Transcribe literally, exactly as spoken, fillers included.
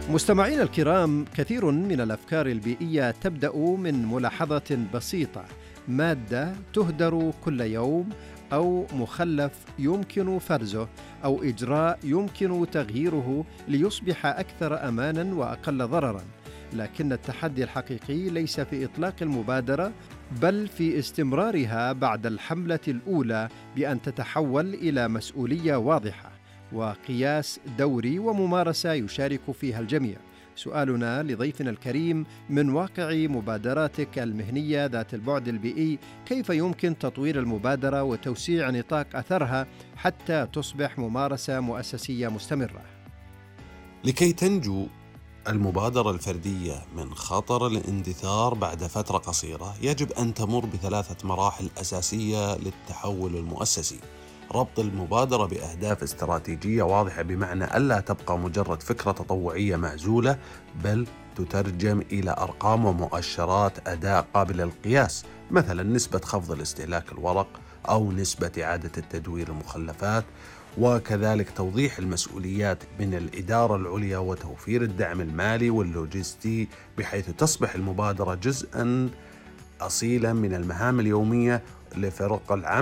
مستمعينا الكرام، كثير من الأفكار البيئية تبدأ من ملاحظة بسيطة: مادة تهدر كل يوم، أو مخلف يمكن فرزه، أو إجراء يمكن تغييره ليصبح أكثر أماناً وأقل ضرراً. لكن التحدي الحقيقي ليس في إطلاق المبادرة، بل في استمرارها بعد الحملة الأولى بأن تتحول إلى مسؤولية واضحة وقياس دوري وممارسة يشارك فيها الجميع. سؤالنا لضيفنا الكريم: من واقع مبادراتك المهنية ذات البعد البيئي، كيف يمكن تطوير المبادرة وتوسيع نطاق أثرها حتى تصبح ممارسة مؤسسية مستمرة؟ لكي تنجو المبادرة الفردية من خطر الاندثار بعد فترة قصيرة، يجب أن تمر بثلاثة مراحل أساسية للتحول المؤسسي. ربط المبادرة بأهداف استراتيجية واضحة، بمعنى ألا تبقى مجرد فكرة تطوعية معزولة، بل تترجم إلى أرقام ومؤشرات أداء قابلة للقياس، مثلا نسبة خفض الاستهلاك الورق أو نسبة إعادة التدوير المخلفات. وكذلك توضيح المسؤوليات من الإدارة العليا وتوفير الدعم المالي واللوجستي، بحيث تصبح المبادرة جزءاً أصيلاً من المهام اليومية لفرق العمل.